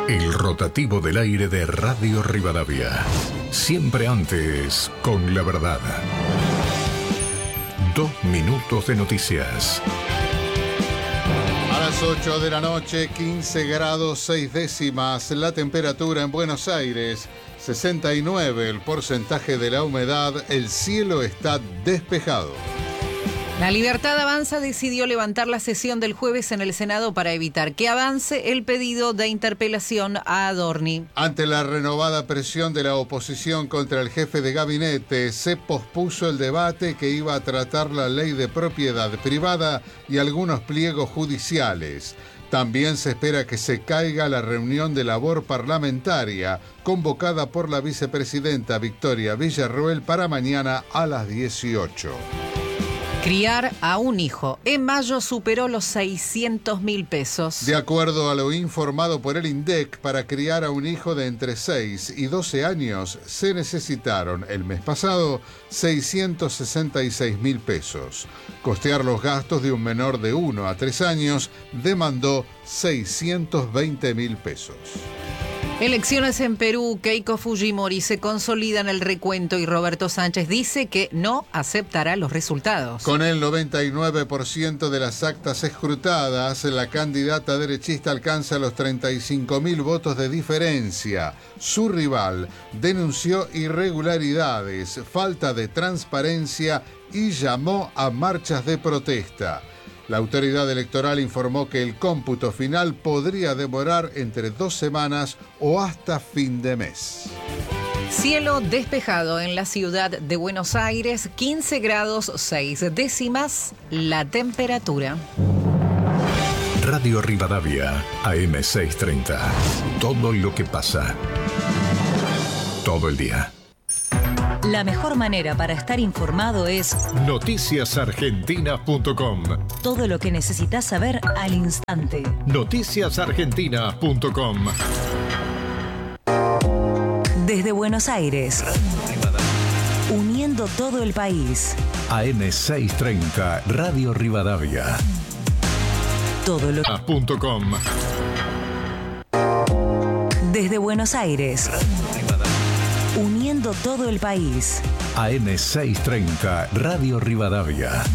El rotativo del aire de Radio Rivadavia. Siempre antes, con la verdad. 2 minutos de noticias. A las 8 de la noche, 15 grados 6 décimas. La temperatura en Buenos Aires, 69 el porcentaje de la humedad. El cielo está despejado. La Libertad Avanza decidió levantar la sesión del jueves en el Senado para evitar que avance el pedido de interpelación a Adorni. Ante la renovada presión de la oposición contra el jefe de gabinete, se pospuso el debate que iba a tratar la ley de propiedad privada y algunos pliegos judiciales. También se espera que se caiga la reunión de labor parlamentaria convocada por la vicepresidenta Victoria Villarroel para mañana a las 18. Criar a un hijo. En mayo superó los 600.000 pesos. De acuerdo a lo informado por el INDEC, para criar a un hijo de entre 6 y 12 años se necesitaron el mes pasado 666.000 pesos. Costear los gastos de un menor de 1 a 3 años demandó 620.000 pesos. Elecciones en Perú. Keiko Fujimori se consolida en el recuento y Roberto Sánchez dice que no aceptará los resultados. Con el 99% de las actas escrutadas, la candidata derechista alcanza los 35.000 votos de diferencia. Su rival denunció irregularidades, falta de transparencia y llamó a marchas de protesta. La autoridad electoral informó que el cómputo final podría demorar entre 2 semanas o hasta fin de mes. Cielo despejado en la ciudad de Buenos Aires, 15 grados 6 décimas la temperatura. Radio Rivadavia, AM 630. Todo lo que pasa. Todo el día. La mejor manera para estar informado es noticiasargentina.com. Todo lo que necesitas saber al instante. Noticiasargentina.com. Desde Buenos Aires, uniendo todo el país. AM 630, Radio Rivadavia. Todo lo .com. Desde Buenos Aires, uniendo todo el país. AM 630, Radio Rivadavia.